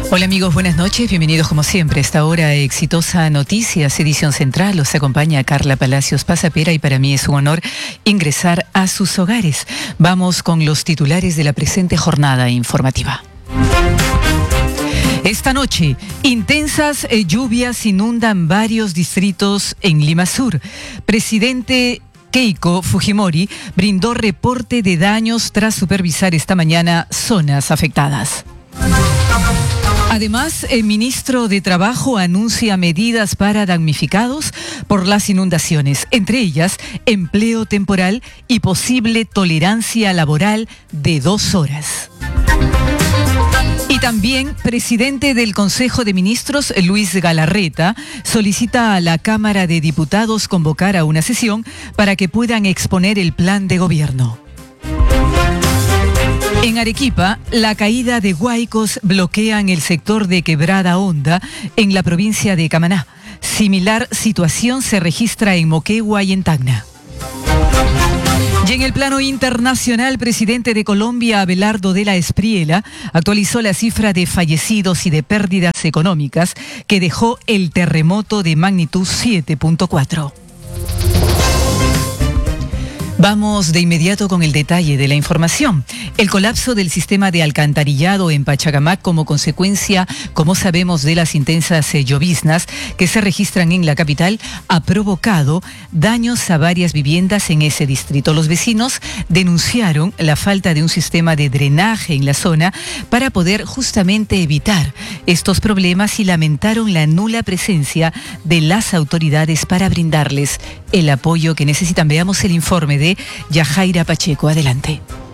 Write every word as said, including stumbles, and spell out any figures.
Hola amigos, buenas noches, bienvenidos como siempre a esta hora Exitosa Noticias, edición central. Los acompaña Carla Palacios Pasapera y para mí es un honor ingresar a sus hogares. Vamos con los titulares de la presente jornada informativa. Esta noche, intensas eh, lluvias inundan varios distritos en Lima Sur. Presidente Keiko Fujimori brindó reporte de daños tras supervisar esta mañana zonas afectadas. Además, el ministro de Trabajo anuncia medidas para damnificados por las inundaciones, entre ellas empleo temporal y posible tolerancia laboral de dos horas. Y también, presidente del Consejo de Ministros, Luis Galarreta, solicita a la Cámara de Diputados convocar a una sesión para que puedan exponer el plan de gobierno. En Arequipa, la caída de huaicos bloquean el sector de Quebrada Honda en la provincia de Camaná. Similar situación se registra en Moquegua y en Tacna. Y en el plano internacional, presidente de Colombia, Abelardo de la Espriella, actualizó la cifra de fallecidos y de pérdidas económicas que dejó el terremoto de magnitud siete punto cuatro. Vamos de inmediato con el detalle de la información. El colapso del sistema de alcantarillado en Pachacamac como consecuencia, como sabemos, de las intensas eh, lloviznas que se registran en la capital, ha provocado daños a varias viviendas en ese distrito. Los vecinos denunciaron la falta de un sistema de drenaje en la zona para poder justamente evitar estos problemas y lamentaron la nula presencia de las autoridades para brindarles el apoyo que necesitan. Veamos el informe de Yajaira Pacheco. Adelante.